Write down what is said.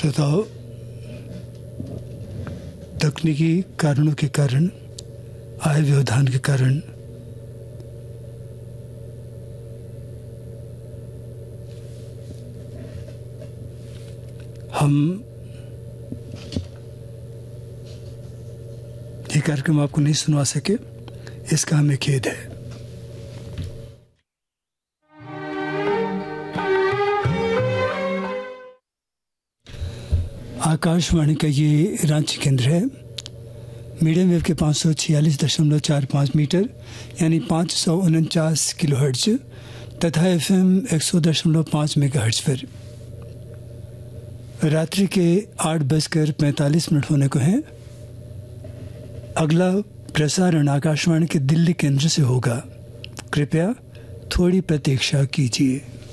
श्रोताओं, तकनीकी कारणों के कारण, आय व्यवधान के कारण हम ये कार्यक्रम आपको नहीं सुनवा सके, इसका हमें खेद है। आकाशवाणी का ये रांची केंद्र है। मीडियम वेव के 546.45 मीटर यानी 549 किलोहर्ट्ज तथा FM 100.5 मेगाहर्ट्ज पर रात्रि के 8:45 होने को हैं। अगला प्रसारण आकाशवाणी के दिल्ली केंद्र से होगा। कृपया थोड़ी प्रतीक्षा कीजिए।